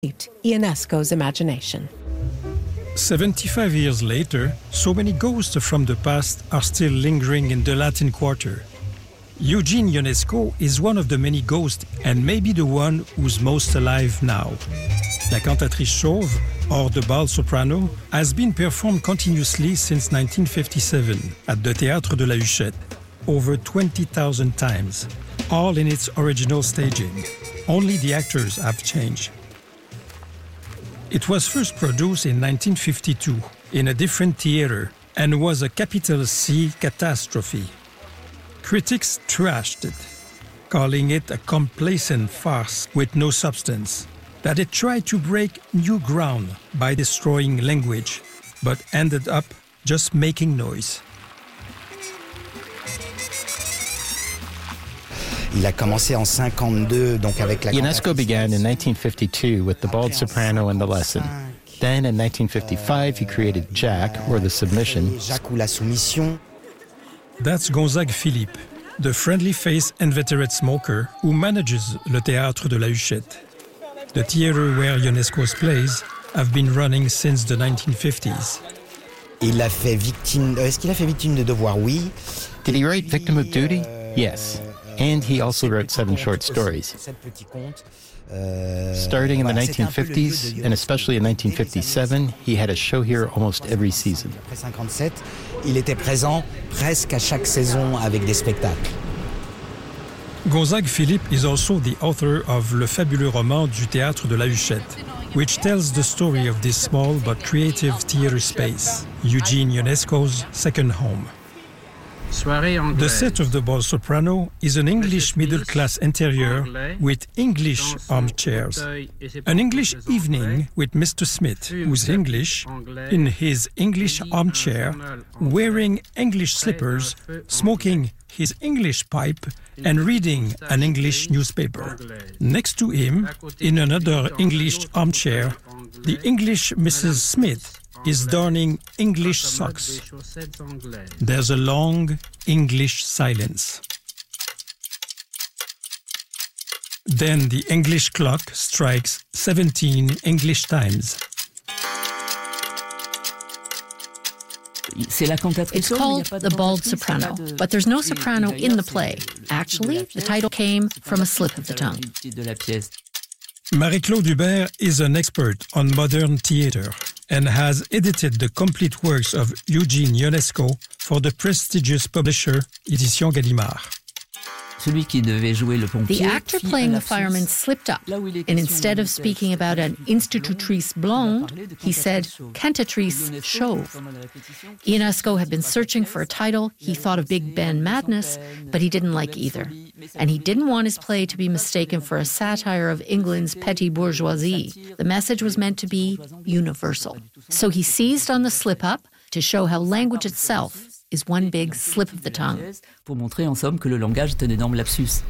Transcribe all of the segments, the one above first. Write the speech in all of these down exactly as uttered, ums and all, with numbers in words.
Ionesco's imagination. seventy-five years later, so many ghosts from the past are still lingering in the Latin Quarter. Eugene Ionesco is one of the many ghosts and maybe the one who's most alive now. La Cantatrice Chauve, or the Bald Soprano, has been performed continuously since nineteen fifty-seven at the Théâtre de la Huchette, over twenty thousand times, all in its original staging. Only the actors have changed. It was first produced in nineteen fifty-two in a different theater and was a capital C catastrophe. Critics trashed it, calling it a complacent farce with no substance, that it tried to break new ground by destroying language, but ended up just making noise. Il a commencé en cinquante-deux, donc avec la Ionesco began in nineteen fifty-two with The Bald Soprano and The Lesson. Then in nineteen fifty-five, he created Jack, or The Submission. Jacques ou la Soumission. That's Gonzague Philippe, the friendly-faced inveterate smoker who manages le Théâtre de la Huchette. The theater where Ionesco's plays have been running since the nineteen fifties. Il a fait victime. Est-ce qu'il a fait victime de devoir? Oui. Did he write Victim of Duty? Yes. And he also wrote seven short stories. Starting in the nineteen fifties, and especially in nineteen fifty-seven, he had a show here almost every season. Il était présent presque à chaque saison avec des spectacles. Gonzague Philippe is also the author of Le fabuleux roman du Théâtre de la Huchette, which tells the story of this small but creative theater space, Eugene Ionesco's second home. The set of the Bald Soprano is an English middle-class interior with English armchairs. An English evening with Mister Smith, who's English, in his English armchair, wearing English slippers, smoking his English pipe, and reading an English newspaper. Next to him, in another English armchair, the English Missus Smith is darning English socks. There's a long English silence. Then the English clock strikes seventeen English times. It's called The Bald Soprano, but there's no soprano in the play. Actually, the title came from a slip of the tongue. Marie-Claude Hubert is an expert on modern theater and has edited the complete works of Eugene Ionesco for the prestigious publisher Éditions Gallimard. The actor playing the fireman slipped up, and instead of speaking about an institutrice blonde, he said cantatrice chauve. Ionesco had been searching for a title. He thought of Big Ben Madness, but he didn't like either. And he didn't want his play to be mistaken for a satire of England's petty bourgeoisie. The message was meant to be universal. So he seized on the slip-up to show how language itself is one big slip of the tongue. Pour montrer en somme que le langage est un énorme lapsus.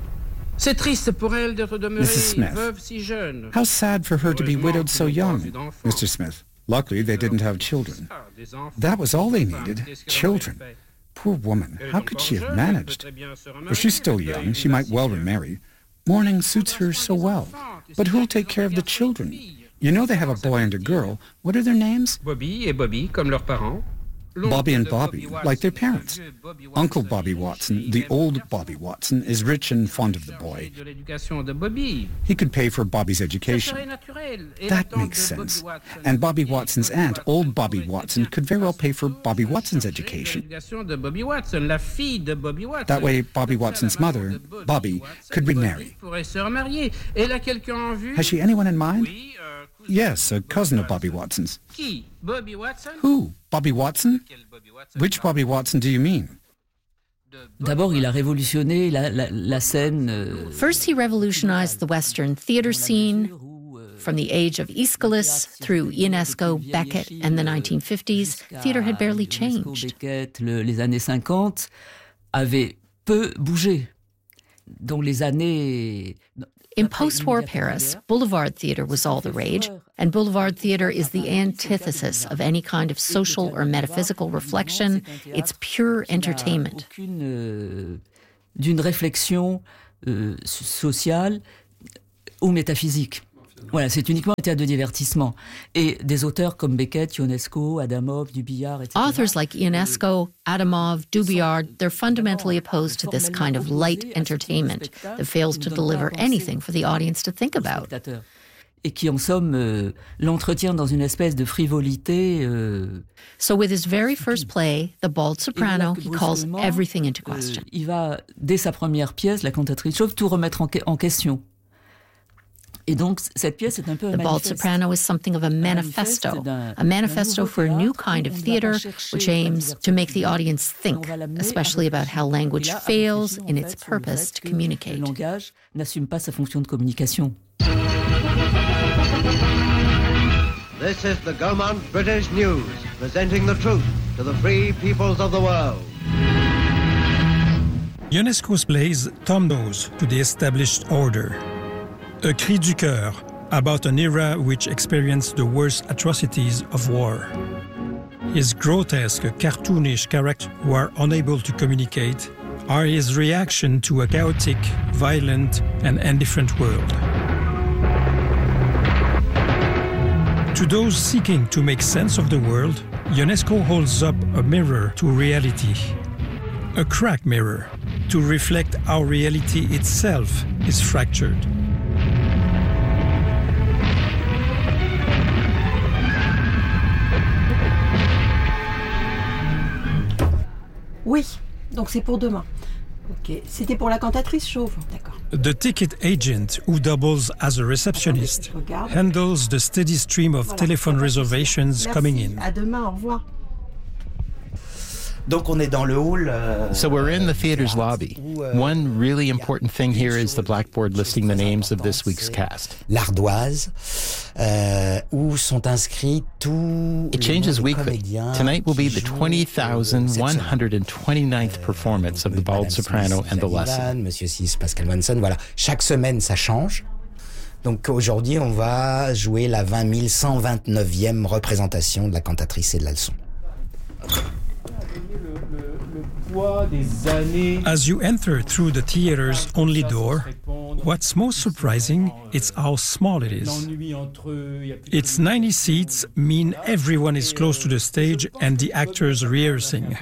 Missus Smith, how sad for her to be widowed so young. Mister Smith, luckily they didn't have children. That was all they needed, children. Poor woman, how could she have managed? Well, she's still young, she might well remarry. Mourning suits her so well. But who'll take care of the children? You know they have a boy and a girl. What are their names? Bobby et Bobby, comme leurs parents. Bobby and Bobby, like their parents. Uncle Bobby Watson, the old Bobby Watson, is rich and fond of the boy. He could pay for Bobby's education. That makes sense. And Bobby Watson's aunt, old Bobby Watson, could very well pay for Bobby Watson's education. That way, Bobby Watson's mother, Bobby, could remarry. Has she anyone in mind? Yes, a cousin of Bobby Watson's. Who? Bobby Watson? Which Bobby Watson do you mean? D'abord, il a révolutionné la, la, la scène. Euh, First, he revolutionized the Western theater scene. From the age of Aeschylus through Ionesco, Beckett, and the nineteen fifties, theater had barely changed. Beckett, le, les années cinquante avaient peu bougé. Donc les années... In post-war Paris, boulevard theater was all the rage, and boulevard theater is the antithesis of any kind of social or metaphysical reflection. It's pure entertainment. D'une réflexion euh, sociale ou métaphysique. Voilà, c'est uniquement un théâtre de divertissement. Et des auteurs comme Beckett, Ionesco, Adamov, Dubillard, et cetera. Authors like Ionesco, Adamov, Dubillard, they're fundamentally opposed to this kind of light entertainment that fails to deliver anything for the audience to think about. Et qui, en somme, euh, l'entretient dans une espèce de frivolité. Euh, so with his very first play, The Bald Soprano, he calls everything into question. Euh, il va, dès sa première pièce, La Cantatrice chauve, tout remettre en, en question. Et donc, cette pièce est un peu un The Bald manifeste. Soprano is something of a manifesto, a manifesto for a new kind of theater which aims to make the audience think, especially about how language fails in its purpose to communicate. Le langage n'assume pas sa fonction de communication. This is the Gaumont British News, presenting the truth to the free peoples of the world. Ionesco's plays Tom Knows to the established order. A Cri du Cœur, about an era which experienced the worst atrocities of war. His grotesque, cartoonish characters who are unable to communicate are his reaction to a chaotic, violent, and indifferent world. To those seeking to make sense of the world, Ionesco holds up a mirror to reality. A cracked mirror to reflect how reality itself is fractured. Oui, donc c'est pour demain. Ok, c'était pour La Cantatrice chauve, d'accord. The ticket agent, who doubles as a receptionist, handles the steady stream of Voilà, telephone reservations Merci. coming in. À demain, au revoir. Donc on est dans le hall. Euh, So we're in the theater's lobby. One really important thing here is the blackboard listing the names of this week's cast. L'Ardoise, euh, où sont inscrits tous It les changes noms des weekly. comédiens Tonight will be qui the jouent, twenty euh, thousand cette one semaine. hundred twenty-ninth performance of The Bald Madame Soprano Smith, and the Suzanne Lesson. Ivan, Monsieur Sis, Pascal Manson, voilà. Chaque semaine, ça change. Donc aujourd'hui, on va jouer la vingt mille cent vingt-neuvième représentation de La Cantatrice et de la Leçon. As you enter through the theater's only door, what's most surprising is how small it is. Its ninety seats mean everyone is close to the stage and the actors rehearsing.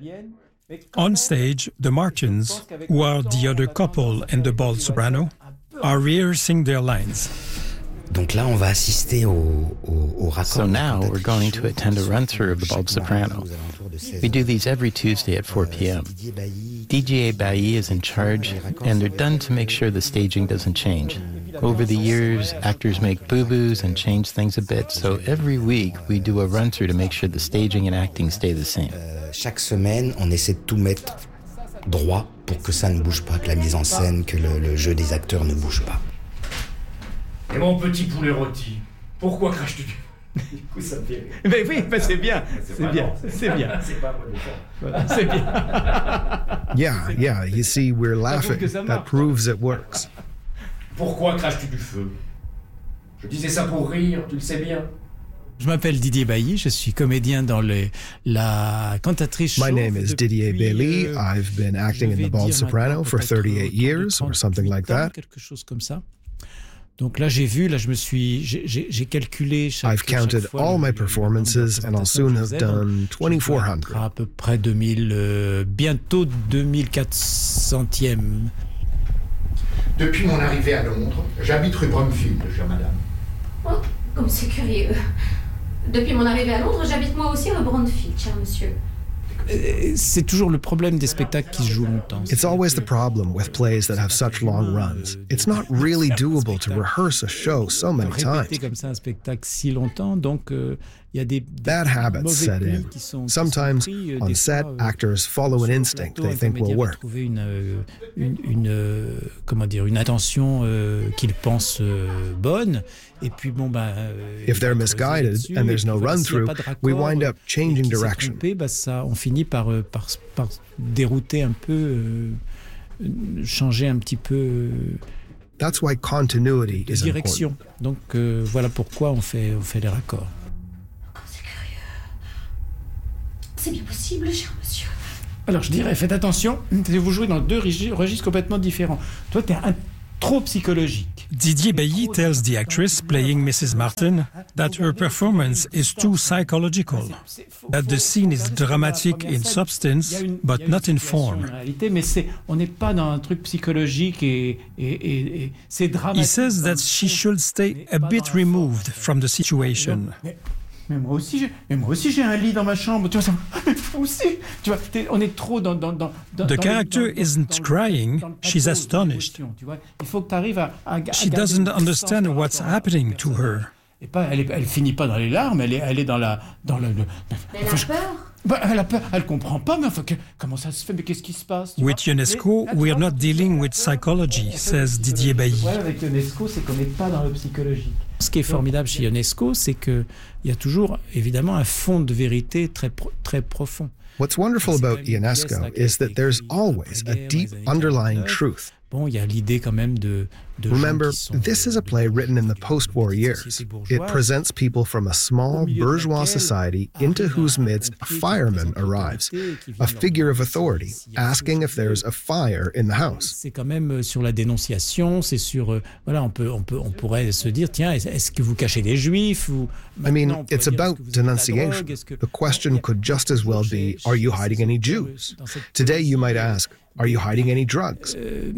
On stage, the Martins, who are the other couple and the Bald Soprano, are rehearsing their lines. Donc là, on va assister au, au, au raccord. So now we're going to attend a run-through of The Bald Soprano. We do these every Tuesday at four p.m. D J Bailly is in charge, and they're done to make sure the staging doesn't change. Over the years, actors make boo-boos and change things a bit, so every week we do a run-through to make sure the staging and acting stay the same. Euh, chaque semaine, on essaie de tout mettre droit pour que ça ne bouge pas, que la mise en scène, que le, le jeu des acteurs ne bouge pas. Et mon petit poulet rôti, pourquoi craches-tu? Du coup, ça me fait rire. Mais oui, mais c'est bien, c'est pas bien, non, c'est bien. C'est pas moi de faire. Voilà, c'est bien. Yeah, yeah, you see, we're laughing. That proves it works. Pourquoi craches-tu du feu? Je disais ça pour rire, tu le sais bien. Je m'appelle Didier Bailly, je suis comédien dans le, la Cantatrice chauve. My name is Didier depuis, Bailly. euh, I've been acting in je The vais Bald dire Soprano maintenant for peut-être thirty-eight years or something like that. Quelque chose comme ça. Donc là, j'ai vu, là, je me suis, j'ai, j'ai, j'ai calculé chaque, I've counted chaque fois all le- my le performances and I'll soon have done twenty-four hundred. À peu près deux mille, euh, bientôt deux mille quatre centième. Depuis mon arrivée à Londres, j'habite rue Bromfield, chère madame. Oh, comme c'est curieux. Depuis mon arrivée à Londres, j'habite moi aussi rue Bromfield, cher monsieur. C'est toujours le problème des spectacles qui se jouent longtemps. It's always the problem with plays that have such long runs. It's not really doable to rehearse a show so many times. Répéter comme ça un spectacle si longtemps, donc il euh, y a des, des Bad habits mauvais set plis in. qui sont, qui Sometimes, sont pris, euh, on des set, fois, euh, actors follow an sur le instinct plateau, they un think will comédien va work. trouver une, euh, une, une euh, comment dire, une intention euh, qu'il pense euh, bonne, et puis bon bah. Euh, If they're misguided and there's no run-through, we wind up changing direction. Trompé, bah, ça, on finit par, euh, par, par dérouter un peu, euh, changer un petit peu. Euh, That's why continuity de is direction. important. Donc euh, voilà pourquoi on fait, on fait les raccords. C'est bien possible, cher monsieur. Alors je dirais, faites attention, vous jouez dans deux registres complètement différents. Toi, tu es un trop psychologique. Didier Bailly tells the actress playing Missus Martin that her performance is too psychological, that the scene is dramatic in substance, but not in form. Mais c'est, on n'est pas dans un truc psychologique et, et, et, et c'est dramatique. He says that she should stay a bit removed from the situation. Mais, mais moi aussi, j'ai, mais moi aussi j'ai un lit dans ma chambre. Tu vois, ça, moi aussi. Tu vois, on est trop dans dans dans. dans the character dans, isn't dans, crying; dans she's astonished. Tu vois, il faut que tu arrives à, à, à She doesn't understand what's happening to her. Et pas, elle, est, elle finit pas dans les larmes. Elle est, elle est dans la dans le. le elle a enfin, peur. Bah, elle a peur. Elle comprend pas. Mais enfin, que, comment ça se fait? Mais qu'est-ce qui se passe? With UNESCO, we're not dealing with psychology, says Didier Bailly. Ouais, avec UNESCO, c'est qu'on n'est pas dans le psychologique. Ce qui est formidable chez UNESCO, c'est qu'il y a toujours, évidemment, un fond de vérité très, très profond. What's wonderful about UNESCO is that there's always a deep underlying truth. Bon, il y a l'idée quand même de, de Remember, sont, this is a play written in the post-war years. It presents people from a small bourgeois society into whose midst a fireman arrives, a figure of authority, asking if there's a fire in the house. C'est quand même sur la dénonciation, c'est sur euh, voilà, on peut on peut on pourrait se dire tiens, est-ce que vous cachez des juifs ou I mean, it's about denunciation. The question could just as well be, are you hiding any Jews? Today you might ask, are you hiding any drugs? Euh,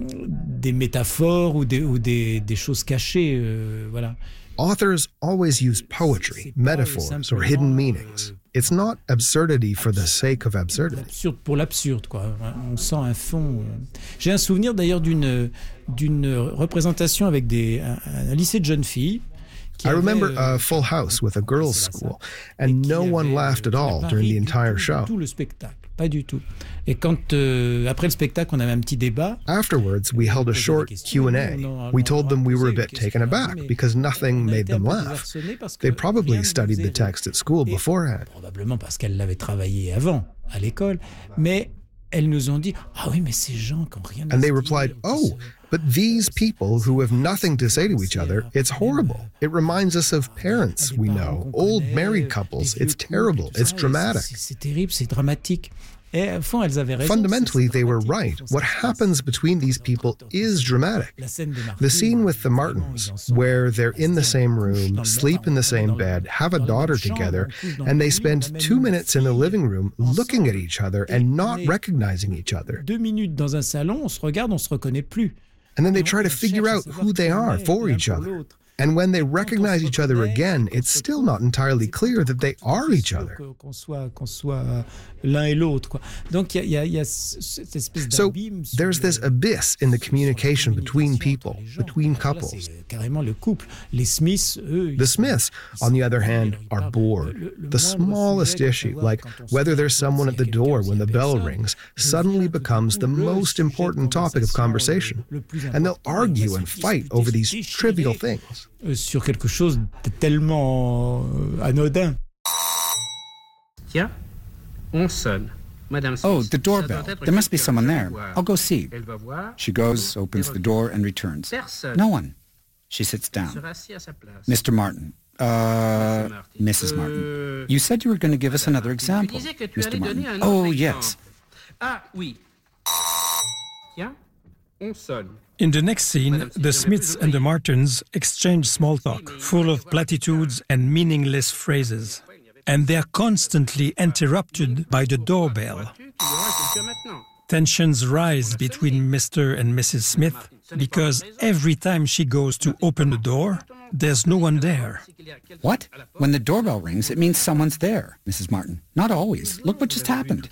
des métaphores ou des, ou des, des choses cachées, euh, voilà. Authors always use poetry, metaphors, or hidden meanings. It's not absurdity for the sake of absurdity. Absurde pour l'absurde, quoi. On sent un fond. J'ai un souvenir d'ailleurs d'une d'une représentation avec des un, un lycée de jeunes filles. I remember a Full House with a girls' school, and no one laughed at all during the entire show. Tout le spectacle, pas du tout. Et quand euh, après le spectacle, on avait un petit débat. Afterwards, we held a short Q and A. We told them we were a bit taken aback because nothing made them laugh. They probably studied the text at school beforehand. Probablement parce qu'elles l'avaient travaillé avant à l'école, mais elles nous ont dit ah oui, mais ces gens qui n'ont rien. And they replied, oh. But these people who have nothing to say to each other, it's horrible. It reminds us of parents we know, old married couples. It's terrible. It's dramatic. C'est terrible, c'est dramatique. Et au fond, elles avaient raison. Fundamentally, they were right. What happens between these people is dramatic. The scene with the Martins, where they're in the same room, sleep in the same bed, have a daughter together, and they spend two minutes in the living room looking at each other and not recognizing each other. Deux minutes dans un salon, on se regarde, on se reconnaît plus. And then they try to figure out who they are for each other. And when they recognize each other again, it's still not entirely clear that they are each other. Qu'on soit, qu'on soit l'un et l'autre, quoi. Donc il y a, y a cette espèce d'abîme. So there's this abyss in the communication between people, between couples. Carrément le couple. Les Smiths, eux. The Smiths, on the other hand, are bored. The smallest issue, like whether there's someone at the door when the bell rings, suddenly becomes the most important topic of conversation. And they'll argue and fight over these trivial things. Sur quelque chose de tellement anodin. Tiens, on sonne. Madame Smith. Oh, the doorbell. There must be someone there. I'll go see. She goes, opens the door, and returns. No one. She sits down. Mister Martin. Uh, Missus Martin. You said you were going to give us another example, Mister Martin. Oh, yes. Ah, oui. Tiens, on sonne. In the next scene, the Smiths and the Martins exchange small talk, full of platitudes and meaningless phrases. And they're constantly interrupted by the doorbell. Tensions rise between Mister and Missus Smith because every time she goes to open the door, there's no one there. What? When the doorbell rings, it means someone's there, Missus Martin. Not always. Look what just happened.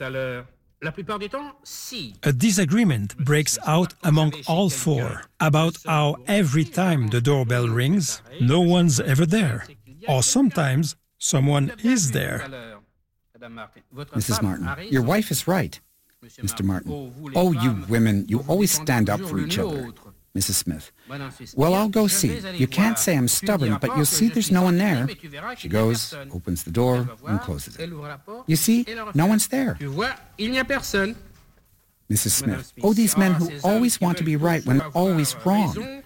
A disagreement breaks out among all four about how every time the doorbell rings, no one's ever there. Or sometimes someone is there. Missus Martin, your wife is right. Mister Martin, oh, you women, you always stand up for each other. Missus Smith, well, I'll go see. You can't say I'm stubborn, but you'll see there's no one there. She goes, opens the door, and closes it. You see, no one's there. Missus Smith, oh, these men who always want to be right when always wrong.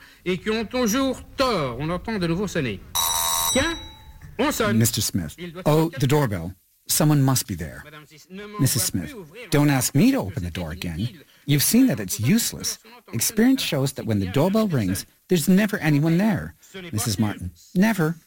Mister Smith, oh, the doorbell. Someone must be there. Missus Smith, don't ask me to open the door again. You've seen that it's useless. Experience shows that when the doorbell rings, there's never anyone there. Missus Martin: Never.